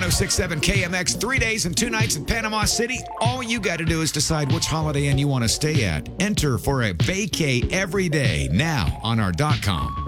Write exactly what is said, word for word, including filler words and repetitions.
oh six point seven K M X, three days and two nights in Panama City. All you got to do is decide which Holiday Inn you want to stay at. Enter for a vacay every day now on our dot com.